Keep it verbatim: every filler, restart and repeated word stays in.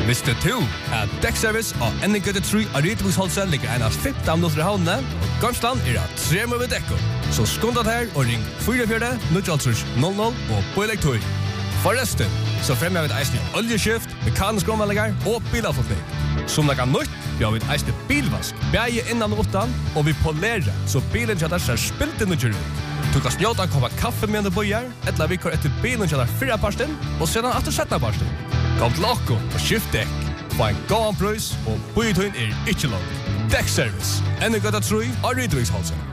Visste du at Dekkservice og N G T tre av Rydviksholset ligger en av femten minutter i havnene, og Gamsland er av tre med dekko. Så skundet her og ring fire fire null null null og på elektor. Forresten, så fremmer vi et eisende oljeskift, mekanisk omvallinger og bilavfotning. Som det kan nytt, vi har vi et eisende bilvask, bæge innan og utan, og vi polerer, så bilen kjøtter ser spilt inn og kjører ut. Du kan snjåta en kopp kaffe med en bøyer, eller vi kjører etter bilen kjøtter fire parsten, og sedan etter sjette parsten. Kom til okko og skift dekk. Få en gåan prøys, og bøyetøyen er ikke langt. Dekkservice, N G T tre av Rydviksholset.